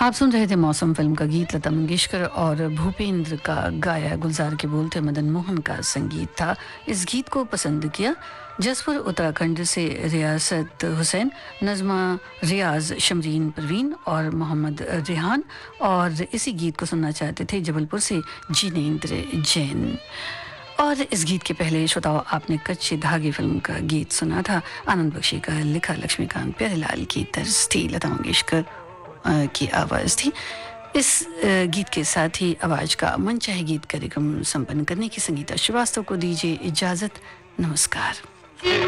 आप सुन रहे थे मौसम फिल्म का गीत। लता मंगेशकर और भूपेंद्र का गाया, गुलजार के बोल थे, मदन मोहन का संगीत था। इस गीत को पसंद किया जसपुर उत्तराखंड से रियासत हुसैन, नज़मा रियाज, शमरीन परवीन और मोहम्मद रेहान। और इसी गीत को सुनना चाहते थे जबलपुर से जिनेंद्र जैन। और इस गीत के पहले श्रोताओं, आपने कच्चे धागे फिल्म का गीत सुना था। आनंद बख्शी का लिखा, लक्ष्मीकांत प्यारेलाल की तर्ज थी, लता मंगेशकर की आवाज़ थी। इस गीत के साथ ही आवाज़ का मन चाहे गीत कार्यक्रम संपन्न करने की संगीता श्रीवास्तव को दीजिए इजाज़त। नमस्कार।